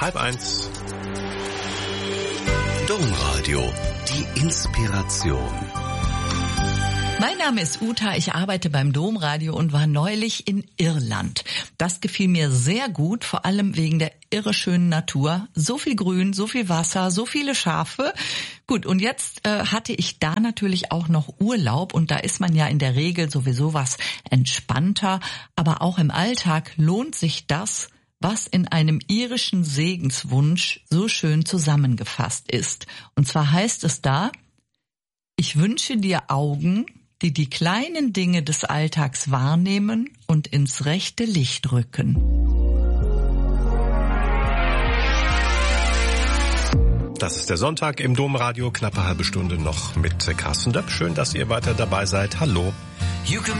12:30. Domradio, die Inspiration. Mein Name ist Uta, ich arbeite beim Domradio und war neulich in Irland. Das gefiel mir sehr gut, vor allem wegen der irre schönen Natur. So viel Grün, so viel Wasser, so viele Schafe. Gut, und jetzt hatte ich da natürlich auch noch Urlaub und da ist man ja in der Regel sowieso was entspannter. Aber auch im Alltag lohnt sich das, was in einem irischen Segenswunsch so schön zusammengefasst ist. Und zwar heißt es da: Ich wünsche dir Augen, die die kleinen Dinge des Alltags wahrnehmen und ins rechte Licht rücken. Das ist der Sonntag im Domradio, knappe halbe Stunde noch mit Carsten Döpp. Schön, dass ihr weiter dabei seid. Hallo.